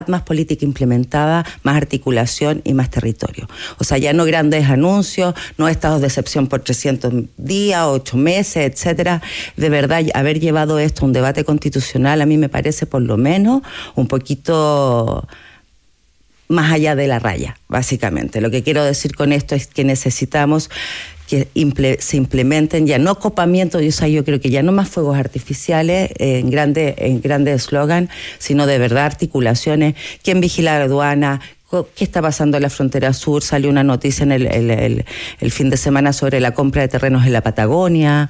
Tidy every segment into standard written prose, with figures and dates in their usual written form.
más política implementada, más articulación y más territorio. O sea, ya no grandes anuncios, no estados de excepción por 300 días, 8 meses, etcétera. De verdad, haber llevado esto a un debate constitucional a mí me parece por lo menos un poquito más allá de la raya, básicamente. Lo que quiero decir con esto es que necesitamos que se implementen ya no copamientos, yo creo que ya no más fuegos artificiales en grandes eslogan, sino de verdad articulaciones. ¿Quién vigila la aduana? ¿Qué está pasando en la frontera sur? Salió una noticia en el fin de semana sobre la compra de terrenos en la Patagonia.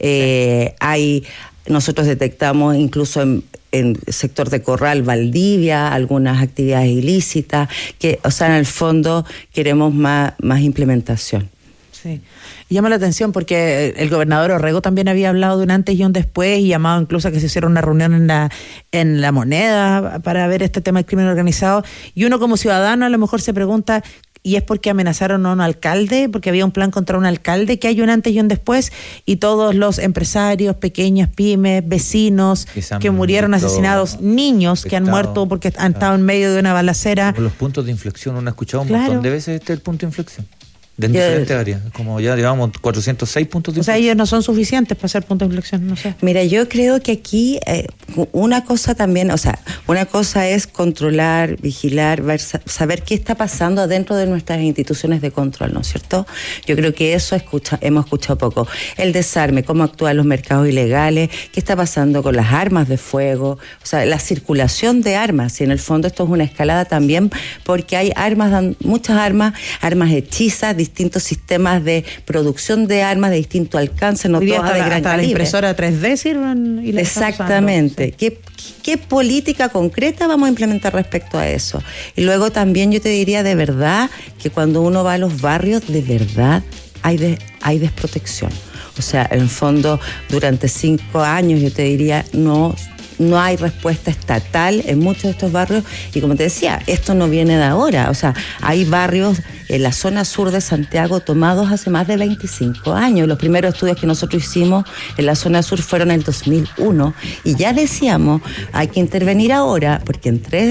Claro. Nosotros detectamos incluso en el sector de Corral, Valdivia, algunas actividades ilícitas, o sea, en el fondo queremos más implementación. Sí. Llama la atención porque el gobernador Orrego también había hablado de un antes y un después y llamado incluso a que se hiciera una reunión en la Moneda para ver este tema del crimen organizado. Y uno como ciudadano a lo mejor se pregunta, ¿y es porque amenazaron a un alcalde? Porque había un plan contra un alcalde, que hay un antes y un después, y todos los empresarios, pequeñas pymes, vecinos que murieron asesinados, niños que han muerto porque han estado en medio de una balacera. Los puntos de inflexión, uno ha escuchado un montón de veces el punto de inflexión. De diferentes áreas, como ya llevamos 406 puntos de inflexión. O sea, ellos no son suficientes para hacer puntos de inflexión, no sé. Mira, yo creo que aquí una cosa también, o sea, una cosa es controlar, vigilar, saber qué está pasando dentro de nuestras instituciones de control, ¿no es cierto? Yo creo que eso hemos escuchado poco. El desarme, cómo actúan los mercados ilegales, qué está pasando con las armas de fuego, o sea, la circulación de armas, y en el fondo esto es una escalada también, porque hay muchas armas hechizas, distintos sistemas de producción de armas de distinto alcance, no todas de gran calibre. La impresora 3D sirven y exactamente. ¿Qué política concreta vamos a implementar respecto a eso? Y luego también yo te diría de verdad que cuando uno va a los barrios, de verdad hay desprotección. O sea, en el fondo, durante 5 años yo te diría no hay respuesta estatal en muchos de estos barrios, y como te decía, esto no viene de ahora, o sea, hay barrios en la zona sur de Santiago tomados hace más de 25 años. Los primeros estudios que nosotros hicimos en la zona sur fueron en el 2001, y ya decíamos, hay que intervenir ahora, porque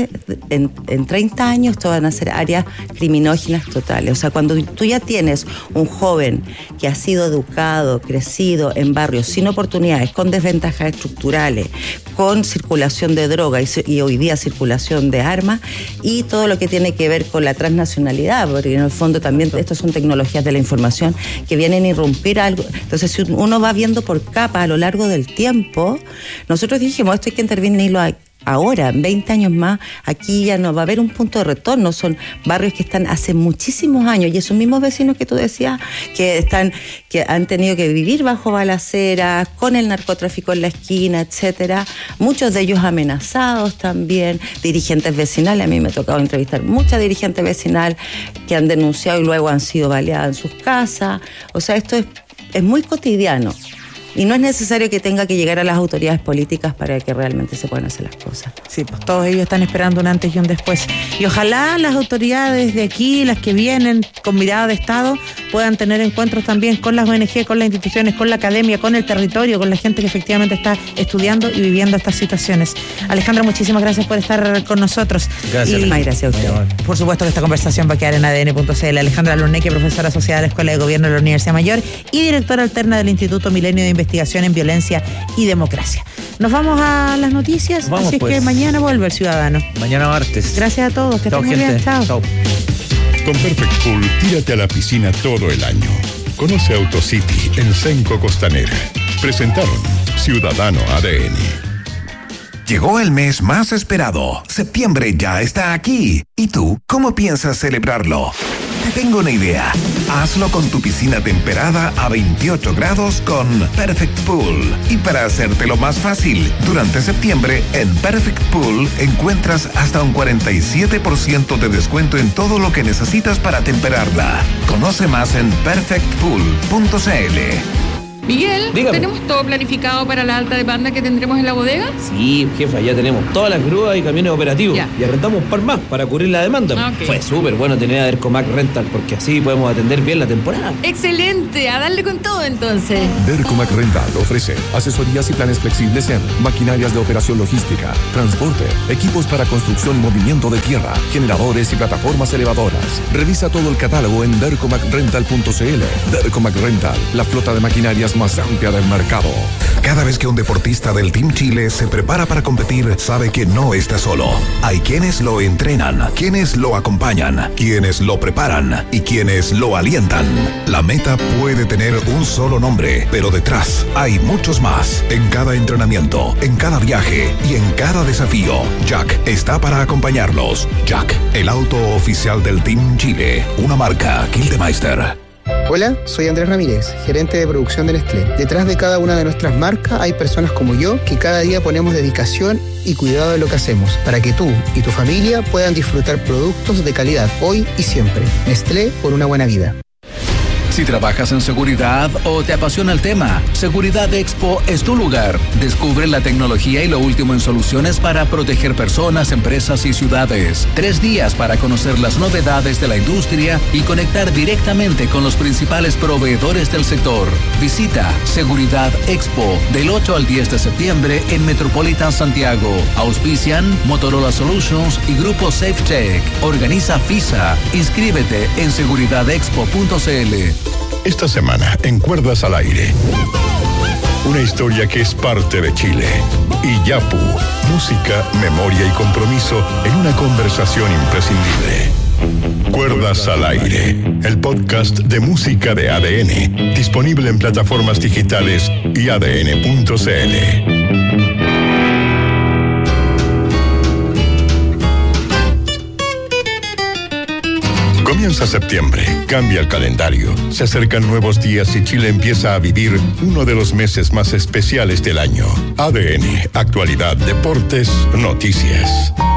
en 30 años esto van a ser áreas criminógenas totales. O sea, cuando tú ya tienes un joven que ha sido educado, crecido en barrios sin oportunidades, con desventajas estructurales, con circulación de droga y hoy día circulación de armas, y todo lo que tiene que ver con la transnacionalidad, porque en el fondo también estas son tecnologías de la información que vienen a irrumpir algo. Entonces, si uno va viendo por capas a lo largo del tiempo, nosotros dijimos, esto hay que intervenirlo ahora, en 20 años más, aquí ya no va a haber un punto de retorno. Son barrios que están hace muchísimos años, y esos mismos vecinos que tú decías que han tenido que vivir bajo balaceras, con el narcotráfico en la esquina, etcétera, muchos de ellos amenazados también, dirigentes vecinales. A mí me ha tocado entrevistar muchas dirigentes vecinales que han denunciado y luego han sido baleadas en sus casas. O sea, esto es muy cotidiano. Y no es necesario que tenga que llegar a las autoridades políticas para que realmente se puedan hacer las cosas. Sí, pues todos ellos están esperando un antes y un después. Y ojalá las autoridades de aquí, las que vienen con mirada de Estado, puedan tener encuentros también con las ONG, con las instituciones, con la academia, con el territorio, con la gente que efectivamente está estudiando y viviendo estas situaciones. Alejandra, muchísimas gracias por estar con nosotros. Gracias. Y gracias a usted. Por supuesto que esta conversación va a quedar en ADN.cl. Alejandra Lurneque, profesora asociada a la Escuela de Gobierno de la Universidad Mayor y directora alterna del Instituto Milenio de Investigación en Violencia y Democracia. Nos vamos a las noticias, así es que mañana vuelve el Ciudadano. Mañana martes. Gracias a todos, que estén muy bien. Chao. Con Perfect Pool, tírate a la piscina todo el año. Conoce AutoCity en Senco Costanera. Presentaron Ciudadano ADN. Llegó el mes más esperado. Septiembre ya está aquí. ¿Y tú, cómo piensas celebrarlo? Te tengo una idea. Hazlo con tu piscina temperada a 28 grados con Perfect Pool. Y para hacértelo más fácil, durante septiembre en Perfect Pool encuentras hasta un 47% de descuento en todo lo que necesitas para temperarla. Conoce más en perfectpool.cl. Miguel, Dígame. ¿tenemos todo planificado para la alta demanda que tendremos en la bodega? Sí, jefa, ya tenemos todas las grúas y camiones operativos. Ya. Y arrendamos un par más para cubrir la demanda. Ok. Fue súper bueno tener a Dercomac Rental porque así podemos atender bien la temporada. Excelente, a darle con todo entonces. Dercomac Rental ofrece asesorías y planes flexibles en maquinarias de operación logística, transporte, equipos para construcción y movimiento de tierra, generadores y plataformas elevadoras. Revisa todo el catálogo en dercomacrental.cl. Dercomac Rental, la flota de maquinarias más amplia del mercado. Cada vez que un deportista del Team Chile se prepara para competir, sabe que no está solo. Hay quienes lo entrenan, quienes lo acompañan, quienes lo preparan y quienes lo alientan. La meta puede tener un solo nombre, pero detrás hay muchos más. En cada entrenamiento, en cada viaje y en cada desafío, Jack está para acompañarlos. Jack, el auto oficial del Team Chile, una marca Gildemeister. Hola, soy Andrés Ramírez, gerente de producción de Nestlé. Detrás de cada una de nuestras marcas hay personas como yo que cada día ponemos dedicación y cuidado de lo que hacemos para que tú y tu familia puedan disfrutar productos de calidad hoy y siempre. Nestlé, por una buena vida. Si trabajas en seguridad o te apasiona el tema, Seguridad Expo es tu lugar. Descubre la tecnología y lo último en soluciones para proteger personas, empresas y ciudades. 3 días para conocer las novedades de la industria y conectar directamente con los principales proveedores del sector. Visita Seguridad Expo del 8 al 10 de septiembre en Metropolitan Santiago. Auspician Motorola Solutions y Grupo SafeCheck. Organiza FISA. Inscríbete en seguridadexpo.cl. Esta semana, en Cuerdas al Aire, una historia que es parte de Chile. Iyapu, música, memoria y compromiso en una conversación imprescindible. Cuerdas al Aire, el podcast de música de ADN, disponible en plataformas digitales y adn.cl. Comienza septiembre, cambia el calendario, se acercan nuevos días y Chile empieza a vivir uno de los meses más especiales del año. ADN, actualidad, deportes, noticias.